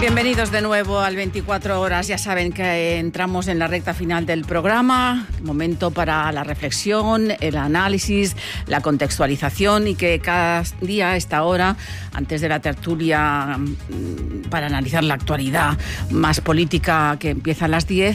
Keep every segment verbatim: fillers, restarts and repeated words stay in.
Bienvenidos de nuevo al veinticuatro horas. Ya saben que entramos en la recta final del programa, momento para la reflexión, el análisis, la contextualización y que cada día a esta hora, antes de la tertulia para analizar la actualidad más política que empieza a las diez,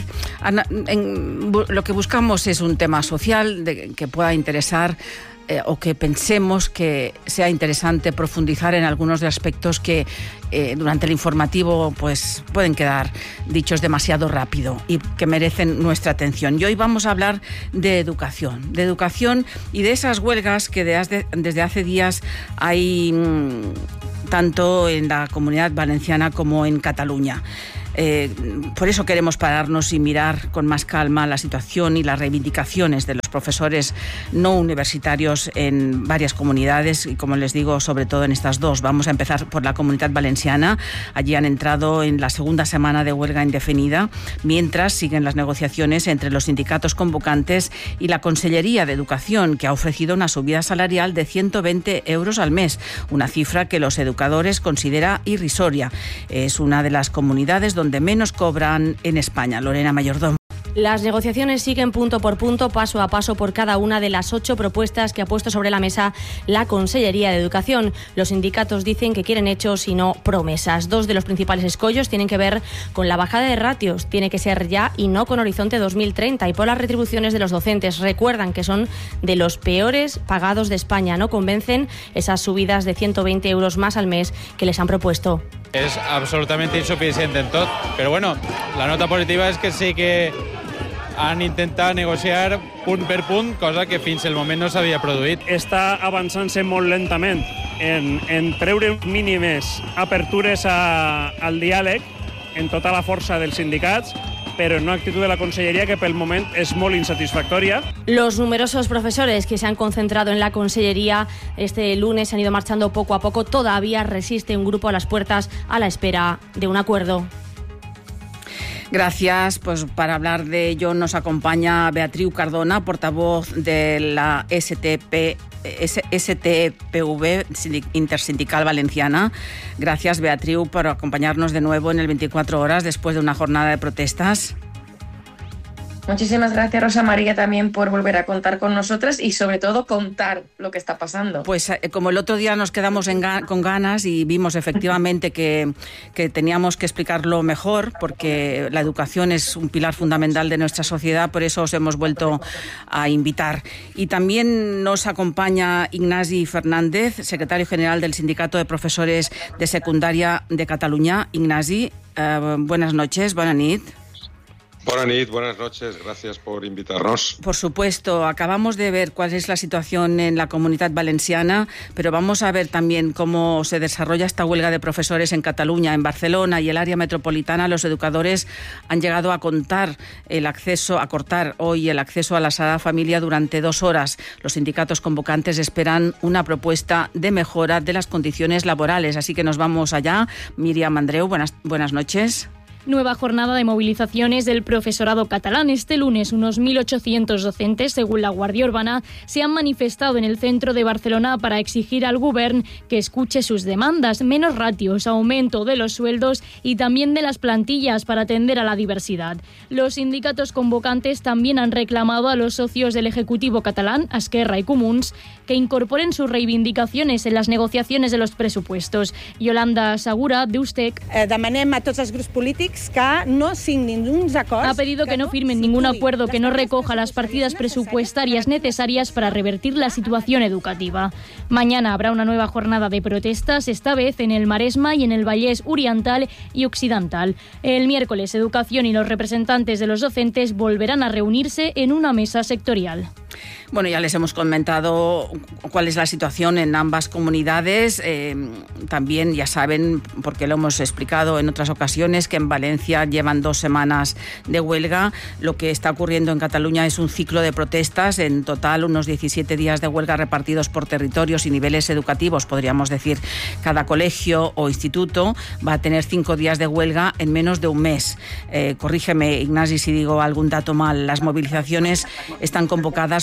en, lo que buscamos es un tema social de, que pueda interesar Eh, o que pensemos que sea interesante profundizar en algunos de aspectos que eh, durante el informativo pues pueden quedar dichos demasiado rápido y que merecen nuestra atención. Y hoy vamos a hablar de educación, de educación y de esas huelgas que de, de, desde hace días hay mmm, tanto en la Comunidad Valenciana como en Cataluña. Eh, por eso queremos pararnos y mirar con más calma la situación y las reivindicaciones de los profesores no universitarios en varias comunidades y, como les digo, sobre todo en estas dos. Vamos a empezar por la Comunidad Valenciana. Allí han entrado en la segunda semana de huelga indefinida, mientras siguen las negociaciones entre los sindicatos convocantes y la Consellería de Educación, que ha ofrecido una subida salarial de ciento veinte euros al mes, una cifra que los educadores considera irrisoria. Es una de las comunidades donde donde menos cobran en España. Lorena Mayordomo. Las negociaciones siguen punto por punto, paso a paso por cada una de las ocho propuestas que ha puesto sobre la mesa la Consellería de Educación. Los sindicatos dicen que quieren hechos y no promesas. Dos de los principales escollos tienen que ver con la bajada de ratios. Tiene que ser ya y no con horizonte dos mil treinta. Y por las retribuciones de los docentes. Recuerdan que son de los peores pagados de España. No convencen esas subidas de ciento veinte euros más al mes que les han propuesto. És absolutament insuficient en tot, però bueno, la nota positiva és que sí que han intentat negociar punt per punt, cosa que fins al moment no s'havia produït. Està avançant-se molt lentament en, en treure mínimes apertures a, al diàleg en tota la força dels sindicats, pero en una actitud de la Consellería que pel moment es molt insatisfactoria. Los numerosos profesores que se han concentrado en la Consellería este lunes han ido marchando poco a poco. Todavía resiste un grupo a las puertas a la espera de un acuerdo. Gracias. Pues para hablar de ello nos acompaña Beatriu Cardona, portavoz de la S T P, S T P V, Intersindical Valenciana. Gracias, Beatriu, por acompañarnos de nuevo en el veinticuatro horas después de una jornada de protestas. Muchísimas gracias, Rosa María, también por volver a contar con nosotras y sobre todo contar lo que está pasando. Pues eh, como el otro día nos quedamos en ga- con ganas y vimos efectivamente que, que teníamos que explicarlo mejor, porque la educación es un pilar fundamental de nuestra sociedad, por eso os hemos vuelto a invitar. Y también nos acompaña Ignasi Fernández, secretario general del Sindicato de Profesores de Secundaria de Cataluña. Ignasi, eh, buenas noches, buenas nit. Buenas noches, buenas noches, gracias por invitarnos. Por supuesto, acabamos de ver cuál es la situación en la Comunidad Valenciana, pero vamos a ver también cómo se desarrolla esta huelga de profesores en Cataluña, en Barcelona y el área metropolitana. Los educadores han llegado a contar el acceso, a cortar hoy el acceso a la Sagrada Familia durante dos horas. Los sindicatos convocantes esperan una propuesta de mejora de las condiciones laborales, así que nos vamos allá. Míriam Andreu, buenas, buenas noches. Nueva jornada de movilizaciones del profesorado catalán. Este lunes, unos mil ochocientos docentes, según la Guardia Urbana, se han manifestado en el centro de Barcelona para exigir al Govern que escuche sus demandas, menos ratios, aumento de los sueldos y también de las plantillas para atender a la diversidad. Los sindicatos convocantes también han reclamado a los socios del Ejecutivo catalán, Esquerra y Comuns, que incorporen sus reivindicaciones en las negociaciones de los presupuestos. Yolanda Segura, de Ustec. Eh, demanem a tots els grups polítics que no signin uns acords. Ha pedido que no firmen ningún acuerdo que no recoja las partidas presupuestarias necesarias para revertir la situación educativa. Mañana habrá una nueva jornada de protestas, esta vez en el Maresma y en el Vallès Oriental y Occidental. El miércoles, Educación y los representantes de los docentes volverán a reunirse en una mesa sectorial. Bueno, ya les hemos comentado cuál es la situación en ambas comunidades. Eh, también ya saben, porque lo hemos explicado en otras ocasiones, que en Valencia llevan dos semanas de huelga. Lo que está ocurriendo en Cataluña es un ciclo de protestas. En total, unos diecisiete días de huelga repartidos por territorios y niveles educativos. Podríamos decir, cada colegio o instituto va a tener cinco días de huelga en menos de un mes. Eh, corrígeme, Ignasi, si digo algún dato mal. Las movilizaciones están convocadas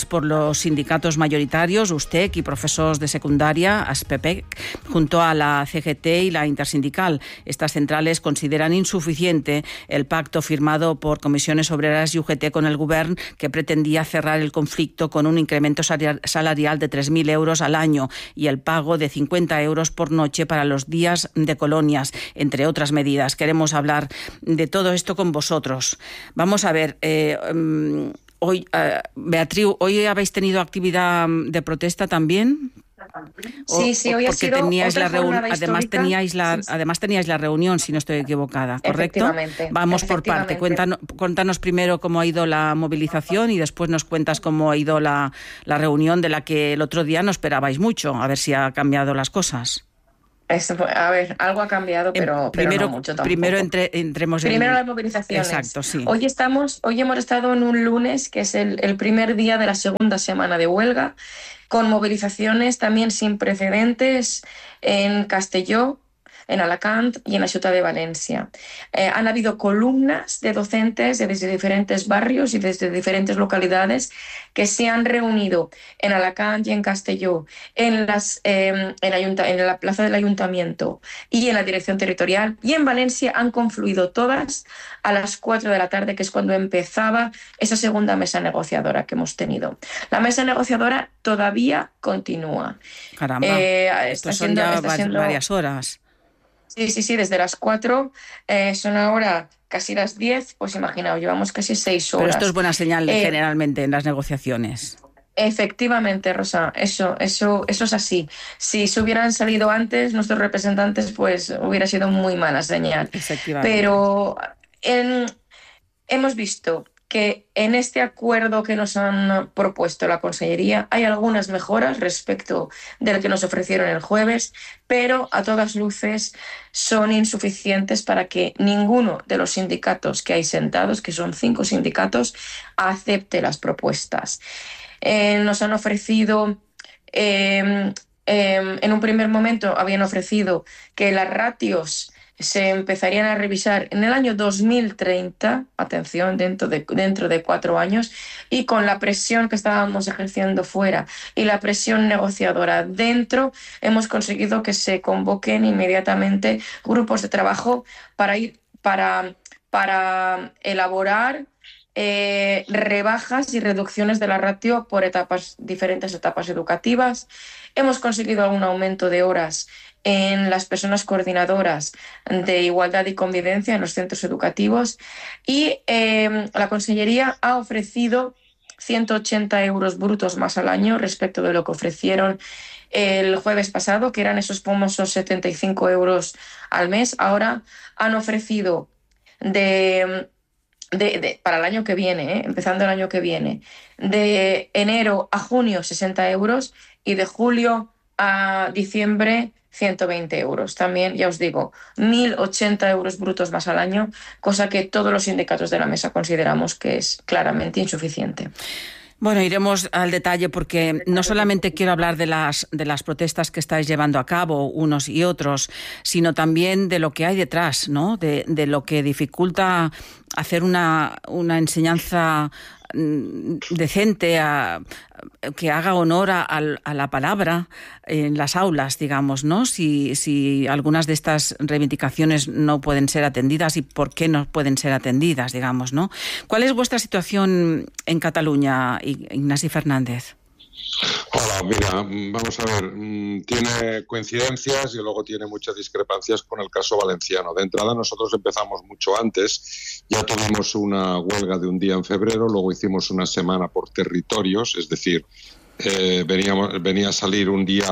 presentadas por los sindicatos mayoritarios, U S T E C y profesores de secundaria, ASPEPEC, junto a la C G T y la Intersindical. Estas centrales consideran insuficiente el pacto firmado por Comisiones Obreras y U G T con el Govern, que pretendía cerrar el conflicto con un incremento salarial de tres mil euros al año y el pago de cincuenta euros por noche para los días de colonias, entre otras medidas. Queremos hablar de todo esto con vosotros. Vamos a ver, eh, um, hoy, uh, Beatriz, ¿hoy habéis tenido actividad de protesta también? Sí, sí, hoy ha sido teníais otra la reun- jornada además histórica. teníais la Sí, sí. además teníais la reunión, si no estoy equivocada, ¿correcto? Efectivamente, Vamos por parte. efectivamente. Cuéntanos, cuéntanos primero cómo ha ido la movilización y después nos cuentas cómo ha ido la, la reunión, de la que el otro día no esperabais mucho, a ver si ha cambiado las cosas. Esto, a ver, algo ha cambiado, pero, pero primero, no mucho tampoco. primero entre, entremos en... Primero las movilizaciones. Exacto, sí. Hoy estamos, hoy hemos estado en un lunes, que es el, el primer día de la segunda semana de huelga, con movilizaciones también sin precedentes en Castelló, en Alacant y en la Ciutat de Valencia. Eh, han habido columnas de docentes de desde diferentes barrios y desde diferentes localidades que se han reunido en Alacant y en Castelló, en, las, eh, en, ayunta, en la plaza del ayuntamiento y en la dirección territorial, y en Valencia han confluido todas a las cuatro de la tarde, que es cuando empezaba esa segunda mesa negociadora que hemos tenido. La mesa negociadora todavía continúa. Caramba, eh, esto está son siendo, ya está va- siendo... varias horas. Sí, sí, sí, desde las cuatro, eh, son ahora casi las diez, pues imaginaos, llevamos casi seis horas. Pero esto es buena señal Eh, generalmente en las negociaciones. Efectivamente, Rosa, eso, eso, eso es así. Si se hubieran salido antes nuestros representantes, pues hubiera sido muy mala señal. Efectivamente. Pero en- hemos visto que en este acuerdo que nos han propuesto la Consellería hay algunas mejoras respecto del que nos ofrecieron el jueves, pero a todas luces son insuficientes para que ninguno de los sindicatos que hay sentados, que son cinco sindicatos, acepte las propuestas. Eh, nos han ofrecido, eh, eh, en un primer momento habían ofrecido que las ratios se empezarían a revisar en el año dos mil treinta, atención, dentro de, dentro de cuatro años, y con la presión que estábamos ejerciendo fuera y la presión negociadora dentro, hemos conseguido que se convoquen inmediatamente grupos de trabajo para ir para, para elaborar eh, rebajas y reducciones de la ratio por etapas, diferentes etapas educativas. Hemos conseguido algún aumento de horas en las personas coordinadoras de igualdad y convivencia en los centros educativos, y eh, la Consellería ha ofrecido ciento ochenta euros brutos más al año respecto de lo que ofrecieron el jueves pasado, que eran esos famosos setenta y cinco euros al mes. Ahora han ofrecido de... De, de, para el año que viene, ¿eh? empezando el año que viene, de enero a junio sesenta euros y de julio a diciembre ciento veinte euros. También, ya os digo, mil ochenta euros brutos más al año, cosa que todos los sindicatos de la mesa consideramos que es claramente insuficiente. Bueno, iremos al detalle porque no solamente quiero hablar de las, de las protestas que estáis llevando a cabo unos y otros, sino también de lo que hay detrás, ¿no? De, de lo que dificulta hacer una, una enseñanza decente, a, que haga honor a, a la palabra en las aulas, digamos, ¿no? Si, si algunas de estas reivindicaciones no pueden ser atendidas y por qué no pueden ser atendidas, digamos, ¿no? ¿Cuál es vuestra situación en Cataluña, Ignasi Fernández? Hola, mira, vamos a ver, tiene coincidencias y luego tiene muchas discrepancias con el caso valenciano. De entrada, nosotros empezamos mucho antes, ya tuvimos una huelga de un día en febrero, luego hicimos una semana por territorios, es decir, eh, veníamos, venía a salir un día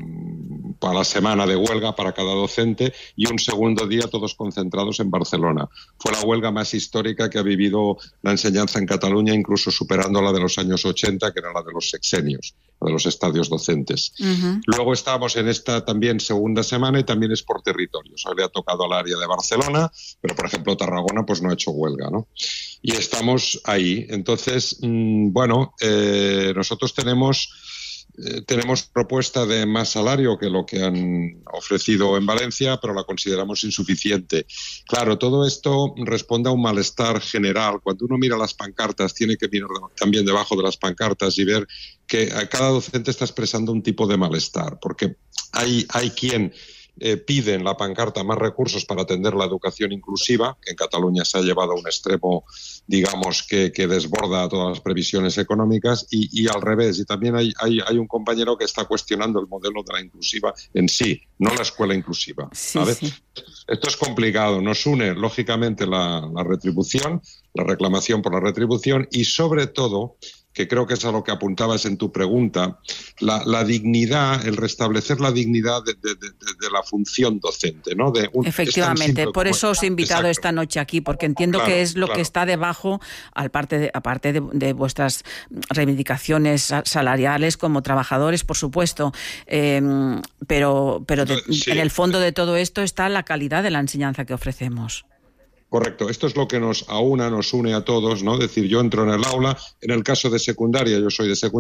para la semana de huelga para cada docente y un segundo día todos concentrados en Barcelona. Fue la huelga más histórica que ha vivido la enseñanza en Cataluña, incluso superando la de los años ochenta, que era la de los sexenios, la de los estadios docentes. Uh-huh. Luego estábamos en esta también segunda semana y también es por territorios. Hoy le ha tocado al área de Barcelona, pero por ejemplo Tarragona pues no ha hecho huelga, ¿no? Y estamos ahí. Entonces, mmm, bueno, eh, nosotros tenemos Eh, tenemos propuesta de más salario que lo que han ofrecido en Valencia, pero la consideramos insuficiente. Claro, todo esto responde a un malestar general. Cuando uno mira las pancartas, tiene que mirar también debajo de las pancartas y ver que cada docente está expresando un tipo de malestar, porque hay, hay quien eh, pide en la pancarta más recursos para atender la educación inclusiva, que en Cataluña se ha llevado a un extremo, digamos, que, que desborda todas las previsiones económicas, y, y al revés. Y también hay, hay, hay un compañero que está cuestionando el modelo de la inclusiva en sí, no la escuela inclusiva. ¿Sabes? Sí, sí. Esto es complicado. Nos une, lógicamente, la, la retribución, la reclamación por la retribución y, sobre todo, que creo que es a lo que apuntabas en tu pregunta, la, la dignidad, el restablecer la dignidad de, de, de, de la función docente, ¿no? De un, Efectivamente, por eso os he invitado Exacto. esta noche aquí, porque entiendo claro, que es lo claro. que está debajo, aparte de, aparte de, de vuestras reivindicaciones salariales como trabajadores, por supuesto, eh, pero, pero de, sí. en el fondo de todo esto está la calidad de la enseñanza que ofrecemos. Correcto, esto es lo que nos aúna, nos une a todos, ¿no? Es decir, yo entro en el aula, en el caso de secundaria, yo soy de secundaria,